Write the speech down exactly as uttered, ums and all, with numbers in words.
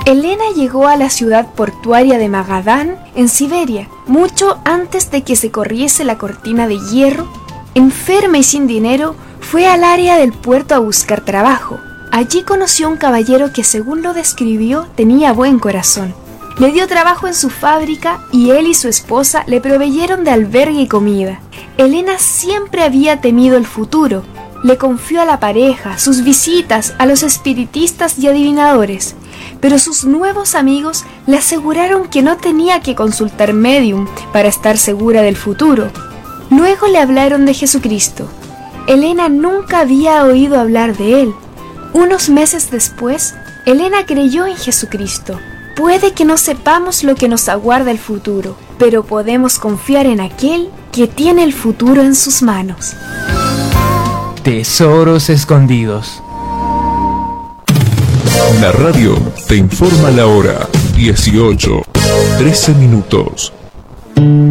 Elena llegó a la ciudad portuaria de Magadán, en Siberia, mucho antes de que se corriese la cortina de hierro. Enferma y sin dinero, fue al área del puerto a buscar trabajo. Allí conoció a un caballero que, según lo describió, tenía buen corazón. Le dio trabajo en su fábrica y él y su esposa le proveyeron de albergue y comida. Elena siempre había temido el futuro. Le confió a la pareja sus visitas a los espiritistas y adivinadores, pero sus nuevos amigos le aseguraron que no tenía que consultar médium para estar segura del futuro. Luego le hablaron de Jesucristo. Elena nunca había oído hablar de él. Unos meses después, Elena creyó en Jesucristo. Puede que no sepamos lo que nos aguarda el futuro, pero podemos confiar en aquel que tiene el futuro en sus manos. Tesoros escondidos. La radio te informa la hora, dieciocho, trece minutos.